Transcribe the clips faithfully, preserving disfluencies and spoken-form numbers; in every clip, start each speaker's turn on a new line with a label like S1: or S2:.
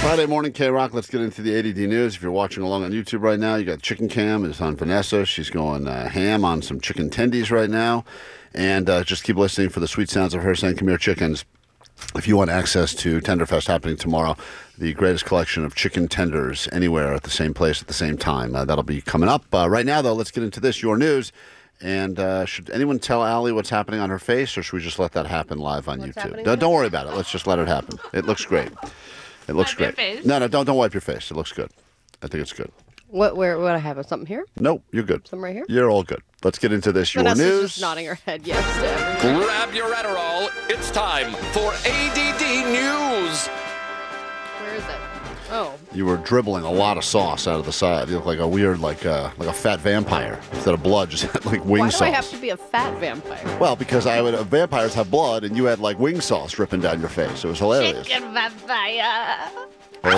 S1: Friday morning, K-Rock. Let's get into the A D D news. If you're watching along on YouTube right now, you got Chicken Cam is on Vanessa. She's going uh, ham on some chicken tendies right now. And uh, just keep listening for the sweet sounds of her saying, "Come here, chickens." If you want access to Tenderfest happening tomorrow, the greatest collection of chicken tenders anywhere at the same place at the same time. Uh, that'll be coming up. Uh, right now, though, let's get into this, your news. And uh, should anyone tell Allie what's happening on her face, or should we just let that happen live on
S2: What's
S1: YouTube? No, don't worry about it. Let's just let it happen. It looks great. It looks
S2: Wipe
S1: great.
S2: your face.
S1: No, no, don't don't wipe your face. It looks good. I think it's good.
S2: What? Where? What? I have something here?
S1: Nope, you're good.
S2: Something right here?
S1: You're all good. Let's get into this. Your
S2: Vanessa's
S1: news.
S2: just nodding her head yes to everything.
S3: Grab your Adderall. It's time for A D D News.
S2: Where is it? Oh.
S1: You were dribbling a lot of sauce out of the side. You look like a weird, like a like a fat vampire. Instead of blood, just had like wing
S2: Why
S1: sauce.
S2: do I have to be a fat vampire?
S1: Well, because I would uh, vampires have blood, and you had like wing sauce dripping down your face. It was hilarious.
S4: Chicken vampire.
S1: Oh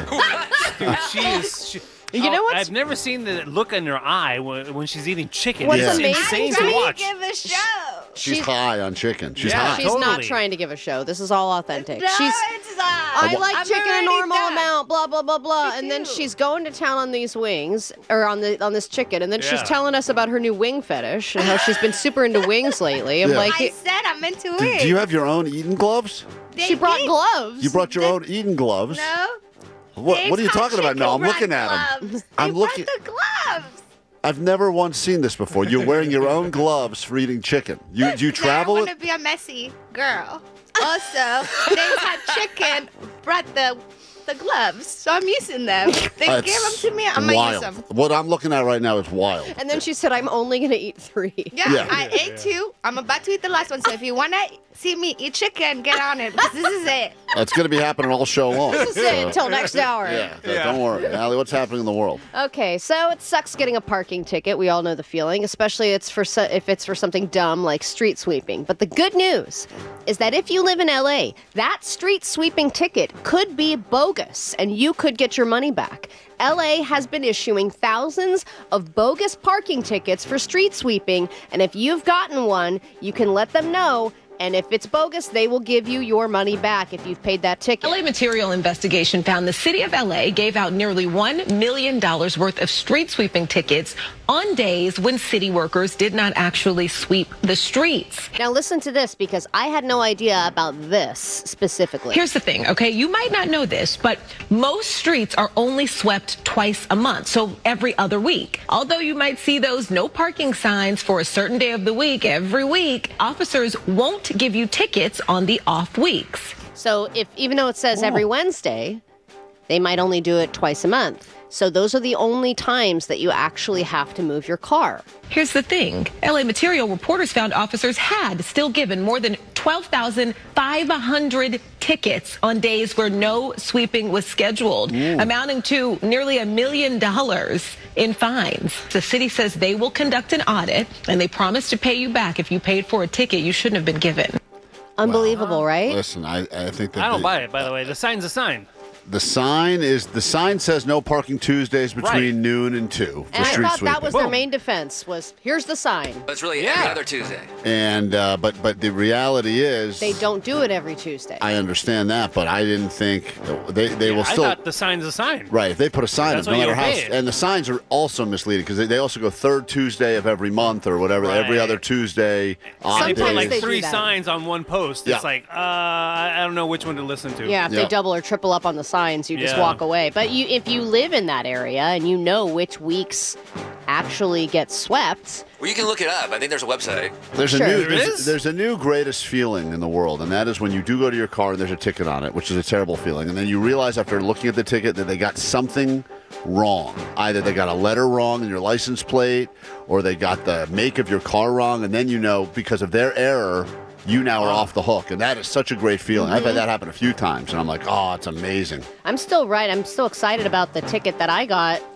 S1: boy.
S5: Dude, she is. She,
S2: You know
S5: oh,
S2: what's-
S5: I've never seen the look in her eye when, when she's eating chicken.
S2: What's
S5: it's
S2: amazing
S5: insane
S2: to
S5: to
S2: me-
S5: watch.
S4: Give a show.
S1: She's,
S2: She's-
S1: high on chicken. She's
S5: Yeah,
S1: high.
S2: She's not
S5: Totally.
S2: trying to give a show. This is all authentic.
S4: No,
S2: She's.
S4: it's not.
S2: I like
S4: I'm
S2: chicken a
S4: already
S2: normal
S4: done.
S2: amount, blah blah blah blah,
S4: Me
S2: and then
S4: too.
S2: she's going to town on these wings or on the on this chicken, and then she's
S5: Yeah.
S2: telling us about her new wing fetish and how she's been super into wings lately. I'm
S1: Yeah.
S2: like,
S4: I said I'm into
S1: do,
S4: it.
S1: do you have your own eating gloves?
S4: They
S2: she brought
S4: gave-
S2: gloves.
S1: You brought your own eating gloves.
S4: No.
S1: What,
S4: Dave's
S1: what are you
S4: Hot
S1: talking about? No, I'm
S4: Chicken
S1: looking
S4: brought
S1: at them.
S4: gloves.
S1: I'm
S4: They
S1: looking.
S4: brought the gloves.
S1: I've never once seen this before. You're wearing your own gloves for eating chicken. You do you travel?
S4: I
S1: with-
S4: want to be a messy girl. Also, Dave's Hot Chicken brought the the gloves, so I'm using them. They
S1: That's
S4: gave them to me. I'm gonna
S1: wild.
S4: use them.
S1: What I'm looking at right now is wild.
S2: And then she said, "I'm only gonna eat three."
S4: Yeah,
S1: Yeah.
S4: I ate two. I'm about to eat the last one. So if you wanna see me eat chicken, get on it because this is it.
S1: That's going to be happening all show long.
S2: This is it until next hour.
S1: Yeah, so
S5: Yeah.
S1: don't worry. Allie, what's happening in the world?
S2: Okay, so it sucks getting a parking ticket. We all know the feeling, especially it's for so- if it's for something dumb like street sweeping. But the good news is that if you live in L A, that street sweeping ticket could be bogus, and you could get your money back. L A has been issuing thousands of bogus parking tickets for street sweeping, and if you've gotten one, you can let them know. And if it's bogus, they will give you your money back if you've paid that ticket.
S6: L A Material investigation found the city of L A gave out nearly one million dollars worth of street sweeping tickets on days when city workers did not actually sweep the streets.
S2: Now listen to this, because I had no idea about this specifically.
S6: Here's the thing, okay? You might not know this, but most streets are only swept twice a month, so every other week. Although you might see those no parking signs for a certain day of the week every week, officers won't give you tickets on the off weeks.
S2: So if even though it says every Wednesday, they might only do it twice a month. So those are the only times that you actually have to move your car.
S6: Here's the thing. L A Material reporters found officers had still given more than twelve thousand five hundred tickets on days where no sweeping was scheduled, amounting to nearly a million dollars in fines. The city says they will conduct an audit, and they promise to pay you back if you paid for a ticket you shouldn't have been given.
S2: Unbelievable, right?
S1: Listen, I, I think that
S5: I don't
S1: the,
S5: buy it, by the way. The sign's a sign.
S1: the sign is the sign says no parking Tuesdays between
S5: Right.
S1: noon and two for
S2: And I
S1: street
S2: thought
S1: sweeping.
S2: that was their
S5: Boom.
S2: main defense was, here's the sign.
S3: But it's really
S5: Yeah.
S3: every other Tuesday.
S1: and uh, but but the reality is
S2: They don't do it every Tuesday.
S1: I understand that, but I didn't think they they will
S5: I
S1: still.
S5: thought the sign's a sign.
S1: Right, if they put a sign
S5: That's
S1: up, no
S5: what
S1: matter
S5: you
S1: how,
S5: obey it.
S1: and the signs are also misleading because they, they also go third Tuesday of every month or whatever, every
S5: Right.
S1: other Tuesday. odd
S5: They
S2: Sometimes
S5: put like
S2: they
S1: days.
S2: do
S5: three
S2: that.
S5: signs on one post. It's
S1: Yeah.
S5: like, uh, I I don't know which one to listen to.
S2: Yeah, if
S1: Yeah.
S2: they double or triple up on the signs, you just
S5: Yeah.
S2: walk away. But you, if you live in that area and you know which weeks actually get swept,
S3: Well, you can look it up. I think there's a website.
S1: There's a
S2: Sure.
S1: new
S5: There
S1: there's,
S5: is?
S1: there's a new greatest feeling in the world, and that is when you do go to your car and there's a ticket on it, which is a terrible feeling, and then you realize after looking at the ticket that they got something wrong. Either they got a letter wrong in your license plate, or they got the make of your car wrong, and then you know because of their error, you now are off the hook, and that is such a great feeling. I've had that happen a few times, and I'm like, oh, it's amazing.
S2: I'm still right. I'm still excited about the ticket that I got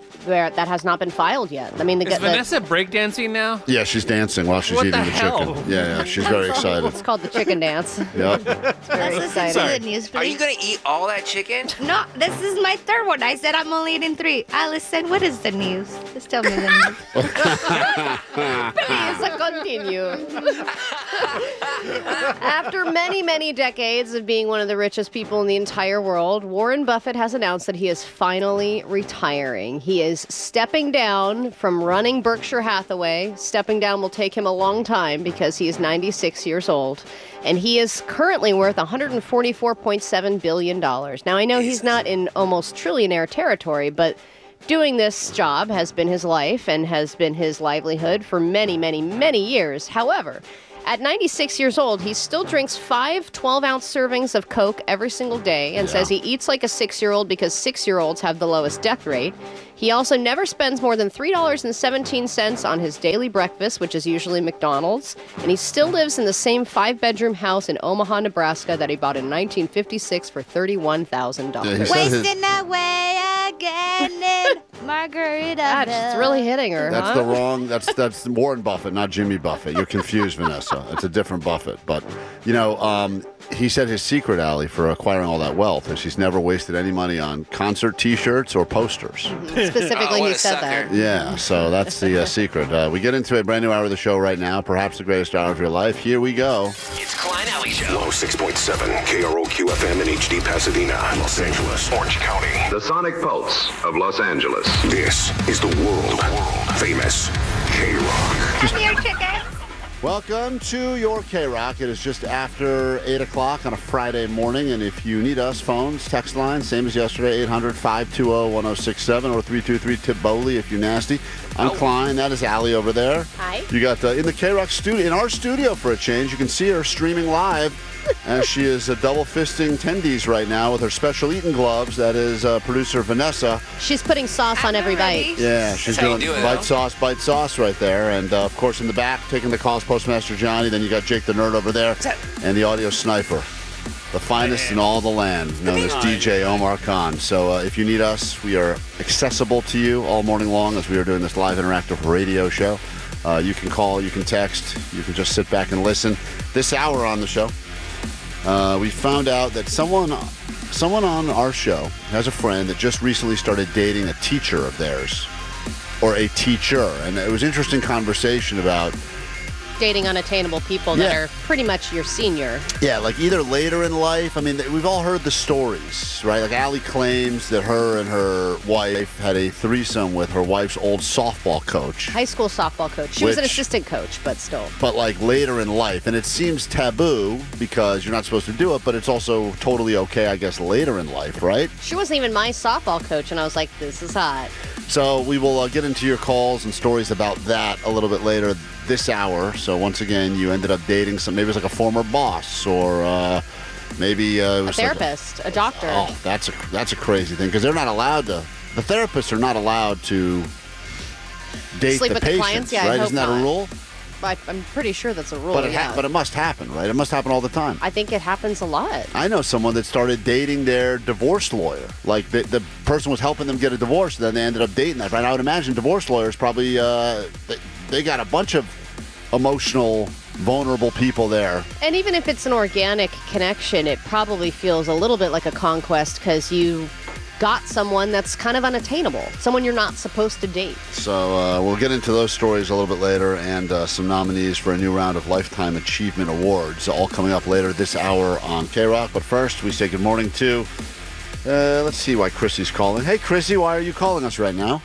S2: There, that has not been filed yet. I mean, the,
S5: Is
S2: the
S5: Vanessa breakdancing now?
S1: Yeah, she's dancing while she's
S5: What
S1: eating
S5: the
S1: the,
S5: hell?
S1: chicken. Yeah, yeah, she's very excited.
S2: It's called the chicken dance.
S1: Yep.
S2: Very
S4: Let's listen to
S2: exciting.
S4: the news, please.
S7: Are you gonna eat all that chicken?
S4: No, this is my third one. I said I'm only eating three. Allison, what is the news? Just tell me the news.
S2: Please continue. After many, many decades of being one of the richest people in the entire world, Warren Buffett has announced that he is finally retiring. He is stepping down from running Berkshire Hathaway. Stepping down will take him a long time because he is ninety-six years old. And he is currently worth one hundred forty-four point seven billion dollars. Now, I know he's not in almost trillionaire territory, but doing this job has been his life and has been his livelihood for many, many, many years. However, at ninety-six years old, he still drinks five twelve-ounce servings of Coke every single day and
S1: Yeah.
S2: says he eats like a six-year-old because six-year-olds have the lowest death rate. He also never spends more than three dollars and seventeen cents on his daily breakfast, which is usually McDonald's. And he still lives in the same five-bedroom house in Omaha, Nebraska that he bought in nineteen fifty-six for thirty-one thousand
S1: Yeah,
S2: dollars.
S1: he said his-
S4: Wasting away again in Margaritaville.
S2: God, it's really hitting her,
S1: That's
S2: huh?
S1: the wrong. That's that's Warren Buffett, not Jimmy Buffett. You're confused, Vanessa. It's a different Buffett. But you know, um, he said his secret, Allie, for acquiring all that wealth is he's never wasted any money on concert T-shirts or posters.
S2: Specifically,
S7: Oh, what
S2: he
S7: a
S2: said
S7: sucker.
S2: that.
S1: Yeah, so that's the uh, secret. Uh, we get into a brand new hour of the show right now, perhaps the greatest hour of your life. Here we go.
S3: It's Klein Alley Show.
S8: one oh six point seven K R O Q F M in H D Pasadena, Los Angeles, Orange County.
S9: The sonic pulse of Los Angeles.
S8: This is the world famous K-Rock.
S4: Come here, chicken.
S1: Welcome to your K-Rock. It is just after eight o'clock on a Friday morning, and if you need us, phones, text line, same as yesterday, eight hundred, five two zero, one zero six seven or three two three, tip Bowley if you're nasty. I'm Klein. That is Allie over there.
S2: Hi.
S1: You got uh, in the K-Rock studio, in our studio for a change, you can see her streaming live as she is uh, double fisting tendies right now with her special eating gloves. That is uh, producer Vanessa.
S2: She's putting sauce on
S4: I'm
S2: every
S4: ready.
S2: bite.
S1: Yeah, she's
S7: That's how you
S1: doing
S7: do it,
S1: bite
S7: huh?
S1: sauce, bite sauce right there. And, uh, of course, in the back, taking the calls, Postmaster Johnny. Then you got Jake the Nerd over there and the audio sniper. The finest in all the land, known as D J Omar Khan. So uh, if you need us, we are accessible to you all morning long as we are doing this live interactive radio show. Uh, you can call, you can text, you can just sit back and listen. This hour on the show, uh, we found out that someone, someone on our show has a friend that just recently started dating a teacher of theirs, or a teacher. And it was interesting conversation about
S2: Dating unattainable people that
S1: Yeah.
S2: are pretty much your senior.
S1: Yeah, like either later in life. I mean, we've all heard the stories, right? Like Allie claims that her and her wife had a threesome with her wife's old softball coach.
S2: High school softball coach. She was an
S1: Which-
S2: assistant coach, but still.
S1: But like later in life, and it seems taboo because you're not supposed to do it, but it's also totally okay, I guess, later in life, right?
S2: She wasn't even my softball coach, and I was like, this is hot.
S1: So we will uh, get into your calls and stories about that a little bit later this hour. So once again, you ended up dating some, maybe it's like a former boss, or uh, maybe uh, it
S2: A
S1: was like
S2: therapist, a doctor.
S1: oh, that's a that's a crazy thing because they're not allowed to. The therapists are not allowed to date
S2: Sleep
S1: the
S2: with the
S1: patients,
S2: clients? Yeah, I
S1: right?
S2: hope
S1: Isn't that
S2: not.
S1: a rule?
S2: I, I'm pretty sure that's a rule.
S1: But it
S2: yeah.
S1: ha- but it must happen, right? It must happen all the time.
S2: I think it happens a lot.
S1: I know someone that started dating their divorce lawyer. Like the, the person was helping them get a divorce, then they ended up dating that. Right? I would imagine divorce lawyers probably uh, they, they got a bunch of emotional, vulnerable people there.
S2: And even if it's an organic connection, it probably feels a little bit like a conquest because you got someone that's kind of unattainable, someone you're not supposed to date.
S1: So uh, we'll get into those stories a little bit later, and uh, some nominees for a new round of Lifetime Achievement Awards, all coming up later this hour on K-Rock. But first, we say good morning to, uh, let's see why Chrissy's calling. Hey, Chrissy, why are you calling us right now?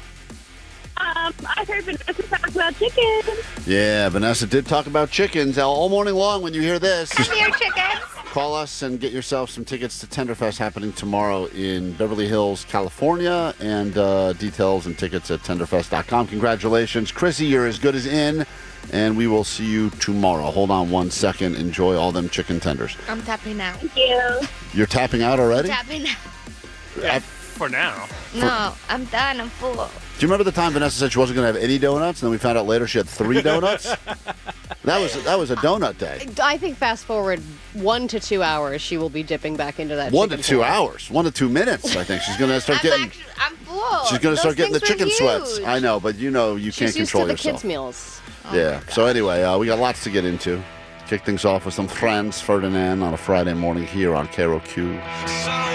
S10: Um, I heard Vanessa talk about chicken.
S1: Yeah, Vanessa did talk about chickens all all morning long. When you hear this,
S4: Come here, chicken.
S1: call us and get yourself some tickets to Tenderfest happening tomorrow in Beverly Hills, California, and uh, details and tickets at tenderfest dot com. Congratulations. Chrissy, you're as good as in, and we will see you tomorrow. Hold on one second. Enjoy all them chicken tenders.
S4: I'm tapping out.
S10: Thank you.
S1: You're tapping out already?
S4: Tapping out.
S5: Yeah, for now.
S4: No, I'm done. I'm full.
S1: Do you remember the time Vanessa said she wasn't going to have any donuts, and then we found out later she had three donuts? That was that was a donut day.
S2: I think fast forward one to two hours, she will be dipping back into that
S1: One to
S2: chicken
S1: two
S2: pool.
S1: hours. One to two minutes, I think. She's going to start
S4: I'm
S1: getting...
S4: actually, I'm full.
S2: Oh,
S1: She's going to start
S2: those
S1: getting the
S2: things were
S1: chicken sweats.
S2: huge.
S1: I know, but you know you
S2: She's
S1: can't
S2: used
S1: control
S2: to the
S1: yourself.
S2: kids' meals.
S1: Yeah. So anyway, uh, we got lots to get into. Kick things off with some Franz Ferdinand on a Friday morning here on K R O Q.